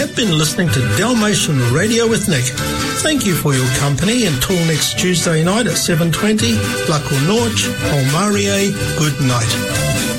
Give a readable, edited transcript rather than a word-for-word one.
have been listening to Dalmatian Radio with Nick. Thank you for your company. Until next Tuesday night at 7:20, Lako Norch, Marie, good night.